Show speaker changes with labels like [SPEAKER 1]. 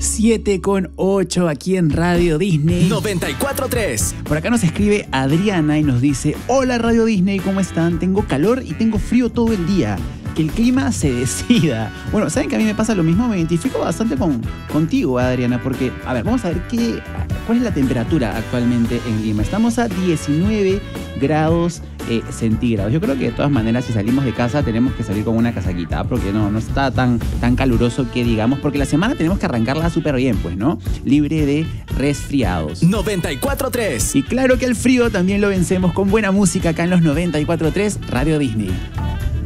[SPEAKER 1] 7:08 aquí en Radio Disney
[SPEAKER 2] 94.3.
[SPEAKER 1] Por acá nos escribe Adriana y nos dice: hola Radio Disney, ¿cómo están? Tengo calor y tengo frío todo el día. Que el clima se decida. Bueno, ¿saben que a mí me pasa lo mismo? Me identifico bastante contigo, Adriana, porque, a ver, vamos a ver cuál es la temperatura actualmente en Lima. Estamos a 19 grados centígrados. Yo creo que de todas maneras, si salimos de casa, tenemos que salir con una casaquita, porque no está tan caluroso que digamos, porque la semana tenemos que arrancarla súper bien, pues, ¿no? Libre de resfriados.
[SPEAKER 2] 94.3.
[SPEAKER 1] Y claro que el frío también lo vencemos con buena música acá en los 94.3 Radio Disney.